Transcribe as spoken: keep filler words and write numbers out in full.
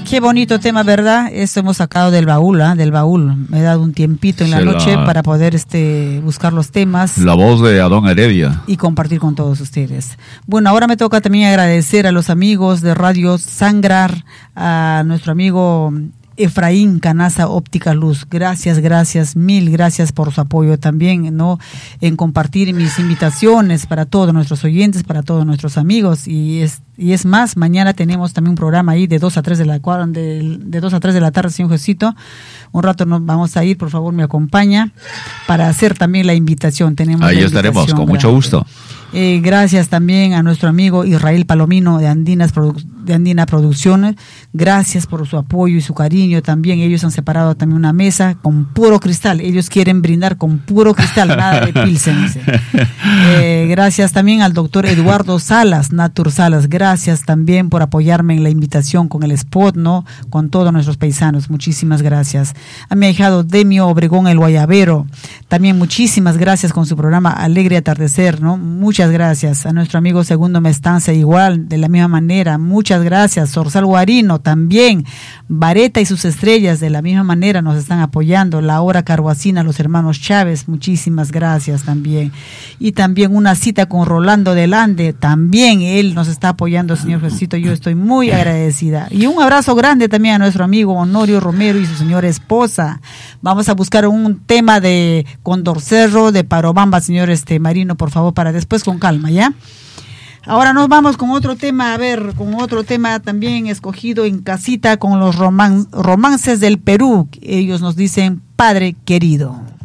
Qué bonito tema, ¿verdad? Esto hemos sacado del baúl, ¿eh? Del baúl. Me he dado un tiempito en la Se noche la... para poder este buscar los temas. La voz de Adón Heredia. Y compartir con todos ustedes. Bueno, ahora me toca también agradecer a los amigos de Radio Sangrar, a nuestro amigo Efraín Canaza Óptica Luz. Gracias, gracias, mil gracias por su apoyo también, ¿no? En compartir mis invitaciones para todos nuestros oyentes, para todos nuestros amigos. Y es, y es más, mañana tenemos también un programa ahí de dos a tres de la de, de dos a tres de la tarde, señor Jesito. Un rato nos vamos a ir, por favor, me acompaña para hacer también la invitación. Tenemos ahí estaremos, con mucho gusto. Eh, gracias también a nuestro amigo Israel Palomino de Andinas Produ- de Andina Producciones. Gracias por su apoyo y su cariño también. Ellos han separado también una mesa con puro cristal. Ellos quieren brindar con puro cristal, nada de pilsen. Eh, gracias también al doctor Eduardo Salas, Natur Salas. Gracias también por apoyarme en la invitación con el spot, ¿no? Con todos nuestros paisanos. Muchísimas gracias. A mi ahijado Demio Obregón el Guayabero. También muchísimas gracias con su programa Alegre Atardecer, ¿no? Muchas gracias. A nuestro amigo Segundo Mestanza igual, de la misma manera. Muchas gracias. Sorsal Guarino también. Vareta y sus estrellas de la misma manera nos están apoyando. La Hora Carhuacina, los hermanos Chávez, muchísimas gracias también. Y también una cita con Rolando Delande, también él nos está apoyando, señor Jesito. Yo estoy muy agradecida. Y un abrazo grande también a nuestro amigo Honorio Romero y su señora esposa. Vamos a buscar un tema de Condor Cerro, de Parobamba, señor este Marino, por favor, para después con calma, ¿ya? Ahora nos vamos con otro tema, a ver, con otro tema también escogido en casita con los roman- romances del Perú. Ellos nos dicen Padre Querido.